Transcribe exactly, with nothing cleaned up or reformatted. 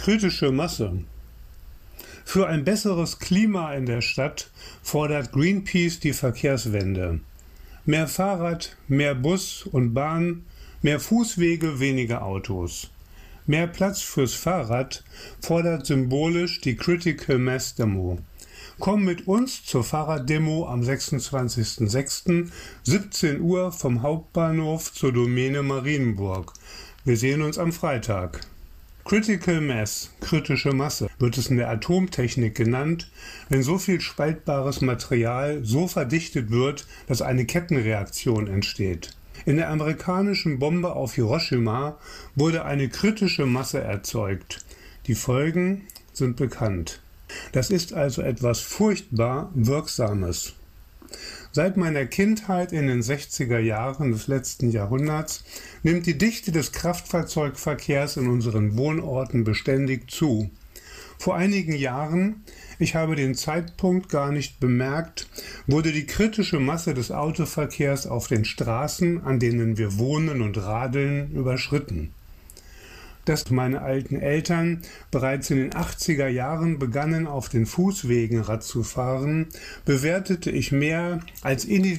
Kritische Masse. Für ein besseres Klima in der Stadt fordert Greenpeace die Verkehrswende. Mehr Fahrrad, mehr Bus und Bahn, mehr Fußwege, weniger Autos. Mehr Platz fürs Fahrrad fordert symbolisch die Critical Mass Demo. Komm mit uns zur Fahrraddemo am sechsundzwanzigsten sechsten siebzehn Uhr vom Hauptbahnhof zur Domäne Marienburg. Wir sehen uns am Freitag. Critical Mass, kritische Masse, wird es in der Atomtechnik genannt, wenn so viel spaltbares Material so verdichtet wird, dass eine Kettenreaktion entsteht. In der amerikanischen Bombe auf Hiroshima wurde eine kritische Masse erzeugt. Die Folgen sind bekannt. Das ist also etwas furchtbar Wirksames. Seit meiner Kindheit in den sechziger Jahren des letzten Jahrhunderts nimmt die Dichte des Kraftfahrzeugverkehrs in unseren Wohnorten beständig zu. Vor einigen Jahren, ich habe den Zeitpunkt gar nicht bemerkt, wurde die kritische Masse des Autoverkehrs auf den Straßen, an denen wir wohnen und radeln, überschritten. Dass meine alten Eltern bereits in den achtziger Jahren begannen, auf den Fußwegen Rad zu fahren, bewertete ich mehr als